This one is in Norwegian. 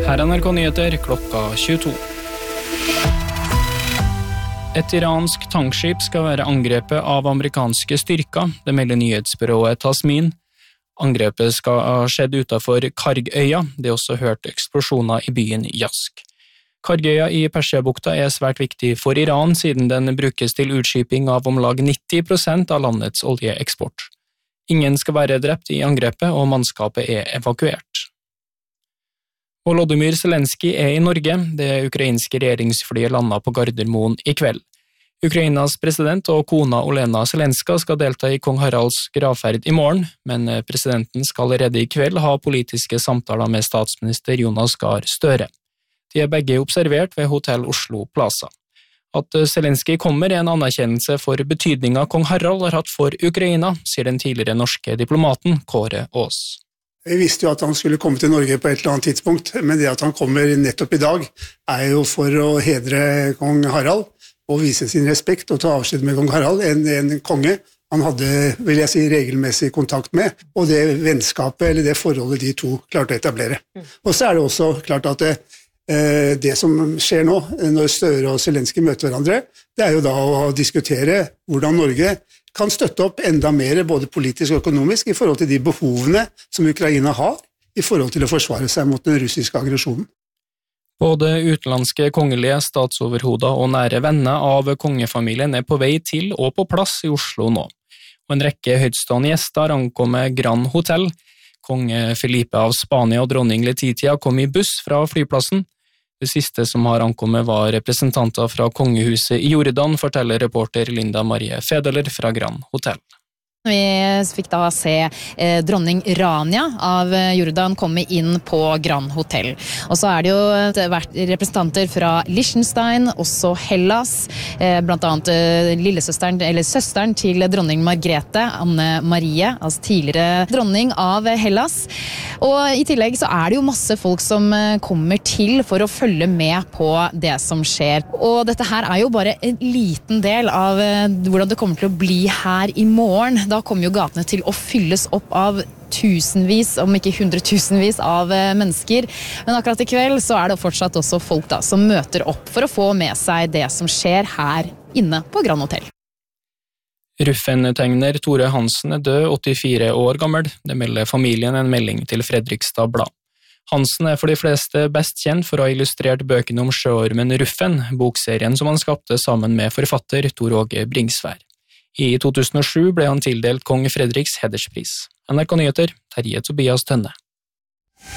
Her NRK Nyheter klokka 22. Et iransk tankskip skal være angrepet av amerikanske styrker, det melder nyhetsbyrået Tasmin. Angrepet skal ha skjedd utenfor Kargøya, det er også hørt eksplosjoner i byen Yask. Kargøya i Persiabukta er svært viktig for Iran, siden den brukes til utskiping av om lag 90% av landets oljeeksport. Ingen skal være drept i angrepet, og mannskapet er evakuert. Volodymyr Zelensky er i Norge. Det ukrainske regjeringsflyet landet på Gardermoen i kveld. Ukrainas president og kona Olena Zelenska skal delta i kong Haralds gravferd i morgen, men presidenten skal allerede i kveld ha politiske samtaler med statsminister Jonas Gahr Støre. De er begge observert ved Hotell Oslo Plaza. At Zelensky kommer er en anerkjennelse for betydningen kong Harald har hatt for Ukraina, sier den tidligere norske diplomaten Kåre Aas. Vi visste jo at han skulle komme til Norge på et eller annet tidspunkt, men det at han kommer nettopp i dag er jo for å hedre kong Harald og vise sin respekt og ta avskjed med kong Harald, en konge han hadde, vil jeg si, regelmessig kontakt med, og det vennskapet eller det forholdet de to klarte å etablere. Og så er det også klart at det som skjer nå, når Støre og Zelensky møter hverandre, det er jo da å diskutere hvordan Norge kan støtte opp enda mer, både politisk og økonomisk, i forhold til de behovene som Ukraina har, i forhold til å forsvare seg mot den russiske aggresjonen. Både utenlandske kongelige, statsoverhoder og nære venner av kongefamilien er på vei til og på plass i Oslo nå. Og en rekke høytstående gjester ankommer Grand Hotel. Konge Felipe av Spania og dronning Letizia kom i buss fra flyplassen. Det siste som har ankommet var representanter fra kongehuset i Jordan, forteller reporter Linda Marie Fedeler fra Grand Hotel. Vi fikk da se dronning Rania av Jordan komme inn på Grand Hotel. Og så er det jo vært representanter fra Liechtenstein, også Hellas, blant annet lillesøsteren, eller søsteren til dronning Margrethe, Anne Marie, altså tidligere dronning av Hellas. Og i tillegg så er det jo masse folk som kommer til for å følge med på det som skjer. Og dette her er jo bare en liten del av hvordan det kommer til å bli her i morgen. Da kommer jo gatene til å fylles opp av tusenvis, om ikke hundretusenvis av mennesker. Men akkurat i kveld så er det fortsatt også folk da, som møter opp for å få med seg det som skjer her inne på Grand Hotel. Ruffen-tegner Tore Hansen er død, 84 år gammel. Det melder familien en melding til Fredrikstad Blad. Hansen er for de fleste best kjent for å ha illustrert bøkene om sjøormen Ruffen, bokserien som han skapte sammen med forfatter Tor Åge Bringsvær. I 2007 ble han tildelt kong Fredriks hederspris. NRK Nyheter, Terje Tobias Tønne.